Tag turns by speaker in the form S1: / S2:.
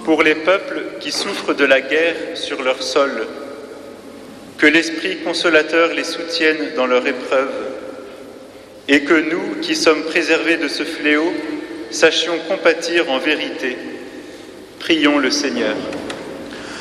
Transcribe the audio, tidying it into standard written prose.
S1: pour les peuples qui souffrent de la guerre sur leur sol. Que l'Esprit consolateur les soutienne dans leur épreuve et que nous, qui sommes préservés de ce fléau, sachions compatir en vérité. Prions le Seigneur.